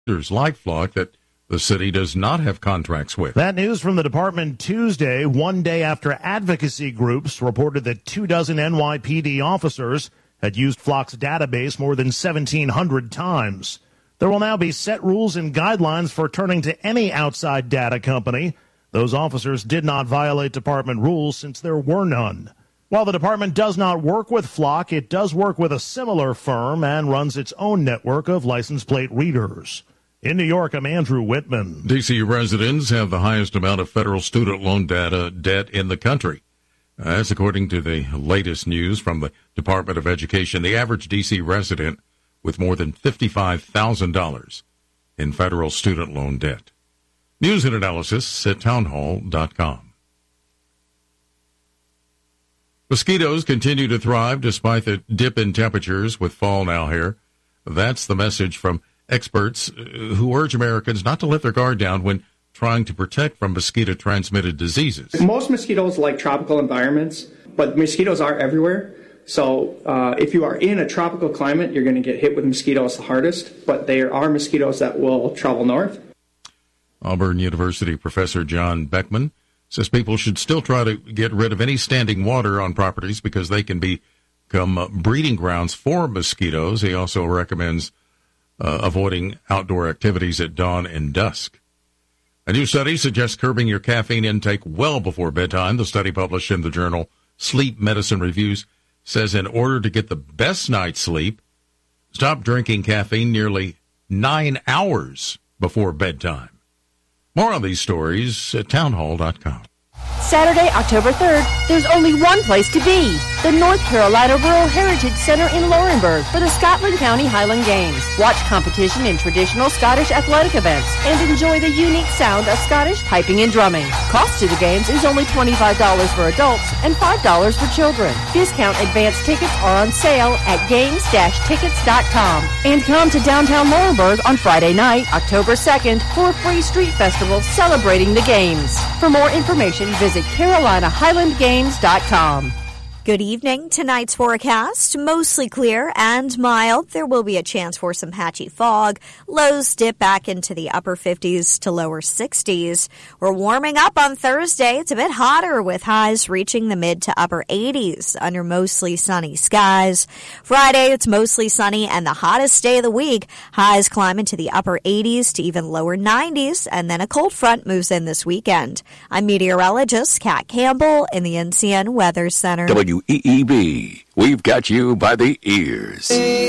like Flock that the city does not have contracts with. That news from the department Tuesday, one day after advocacy groups reported that 24 NYPD officers had used Flock's database more than 1,700 times. There will now be set rules and guidelines for turning to any outside data company. Those officers did not violate department rules since there were none. While the department does not work with Flock, it does work with a similar firm and runs its own network of license plate readers. In New York, I'm Andrew Whitman. D.C. residents have the highest amount of federal student loan debt in the country. That's according to the latest news from the Department of Education. The average D.C. resident with more than $55,000 in federal student loan debt. News and analysis at townhall.com. Mosquitoes continue to thrive despite the dip in temperatures with fall now here. That's the message from experts who urge Americans not to let their guard down when trying to protect from mosquito-transmitted diseases. Most mosquitoes like tropical environments, but mosquitoes are everywhere. So if you are in a tropical climate, you're going to get hit with mosquitoes the hardest, but there are mosquitoes that will travel north. Auburn University professor John Beckman says people should still try to get rid of any standing water on properties because they can become breeding grounds for mosquitoes. He also recommends avoiding outdoor activities at dawn and dusk. A new study suggests curbing your caffeine intake well before bedtime. The study published in the journal Sleep Medicine Reviews says in order to get the best night's sleep, stop drinking caffeine nearly 9 hours before bedtime. More on these stories at townhall.com. Saturday, October 3rd, there's only one place to be, the North Carolina Rural Heritage Center in Laurinburg for the Scotland County Highland Games. Watch competition in traditional Scottish athletic events and enjoy the unique sound of Scottish piping and drumming. Cost to the games is only $25 for adults and $5 for children. Discount advance tickets are on sale at games-tickets.com. And come to downtown Laurinburg on Friday night, October 2nd, for a free street festival celebrating the games. For more information, visit CarolinaHighlandGames.com. Good evening. Tonight's forecast, mostly clear and mild. There will be a chance for some patchy fog. Lows dip back into the upper 50s to lower 60s. We're warming up on Thursday. It's a bit hotter with highs reaching the mid to upper 80s under mostly sunny skies. Friday, it's mostly sunny and the hottest day of the week. Highs climb into the upper 80s to even lower 90s, and then a cold front moves in this weekend. I'm meteorologist Kat Campbell in the NCN Weather Center. WEEB, we've got you by the ears.